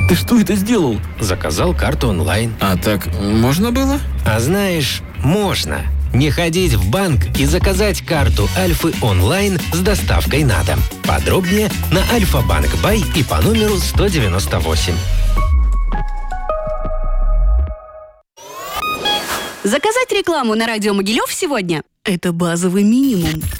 Ты что это сделал? Заказал карту онлайн. А так можно было? А знаешь, можно. Не ходить в банк и заказать карту Альфы онлайн с доставкой на дом. Подробнее на Альфа-банк Бай и по номеру 198. Заказать рекламу на радио Могилев сегодня – это базовый минимум.